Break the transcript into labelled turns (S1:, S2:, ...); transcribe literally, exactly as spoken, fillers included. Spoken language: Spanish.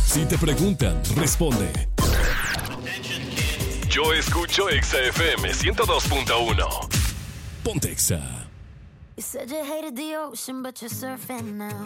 S1: Si te preguntan, responde. Yo escucho Exa F M ciento dos punto uno. Ponte Exa.
S2: You said you hated the ocean, but you're surfing now.